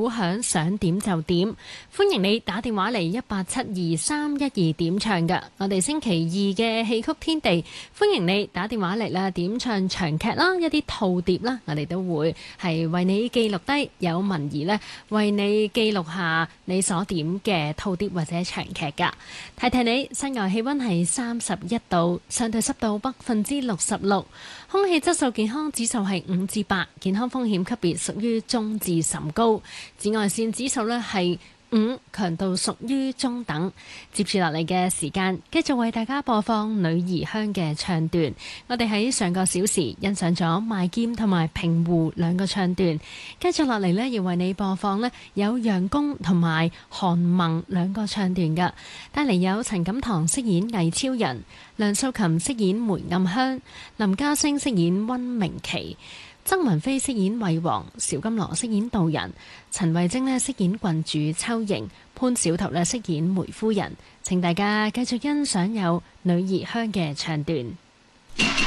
鼓響，想點就點。歡迎你打電話嚟1872312點唱㗎。我哋星期二嘅戲曲天地，歡迎你打電話嚟啦，點唱長劇啦，一啲套碟啦，我哋都會係為你記錄低，有文儀呢，為你記錄下你所點嘅套碟或者長劇㗎。提提你，室外氣溫係31度，相對濕度66%，空氣質素健康指數係5至8，健康風險級別屬於中至甚高，紫外線指數呢係5，強度屬於中等。接住落嚟嘅時間，繼續為大家播放《女兒香》嘅唱段。我哋喺上個小時欣賞咗賣劍同埋平湖兩個唱段，繼續落嚟呢，要為你播放呢有楊公同埋韓萌兩個唱段㗎。帶嚟有陳錦棠飾演魏超人，梁素琴飾演梅暗香，林家聲飾演溫明琪，曾文飛飾演惠王，邵金羅飾演道人，陳慧晶呢飾演郡主秋瑩，潘小桃呢飾演梅夫人。請大家繼續欣賞有《女兒香》嘅唱段。